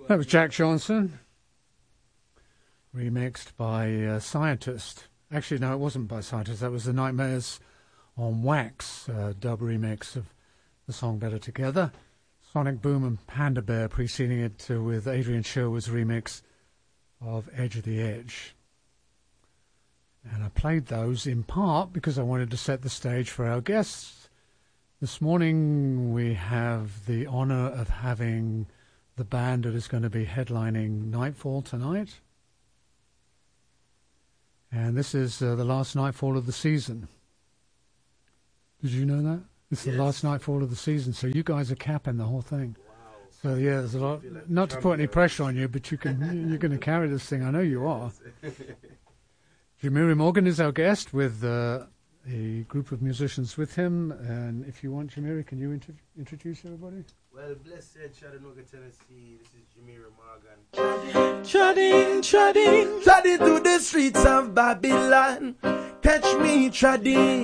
That was Jack Johnson, remixed by Scientist. Actually, no, it wasn't by Scientist. That was the Nightmares on Wax dub remix of the song Better Together. Sonic Boom and Panda Bear preceding it with Adrian Sherwood's remix of Edge of the Edge. And I played those in part because I wanted to set the stage for our guests. This morning we have the honour of having the band that is going to be headlining Nightfall tonight. And this is the last Nightfall of the season. Did you know that? It's the last Nightfall of the season, so you guys are capping the whole thing. Wow. So yeah, there's a lot, not to put any pressure on you, but you're going to carry this thing. I know you are. Jamiri Morgan is our guest with a group of musicians with him. And if you want, Jamiri, can you introduce everybody? Well, blessed Chattanooga, Tennessee. This is Jamiri Morgan. Treading through the streets of Babylon. Catch me treading.